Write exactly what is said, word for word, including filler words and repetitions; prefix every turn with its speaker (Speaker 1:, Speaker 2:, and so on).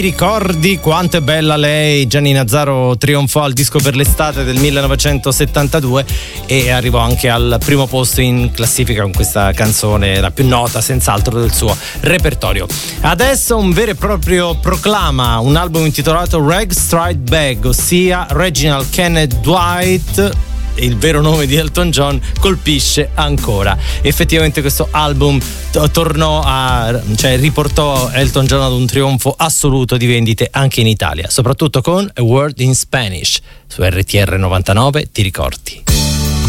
Speaker 1: Ricordi quanto è bella lei? Gianni Nazzaro trionfò al disco per l'estate del millenovecentosettantadue e arrivò anche al primo posto in classifica con questa canzone, la più nota senz'altro del suo repertorio. Adesso un vero e proprio proclama, un album intitolato Reg Stride Bag, ossia Reginald Kenneth Dwight, il vero nome di Elton John, colpisce ancora. Effettivamente questo album t- tornò a cioè riportò Elton John ad un trionfo assoluto di vendite anche in Italia, soprattutto con A Word in Spanish su R T R novantanove. Ti ricordi?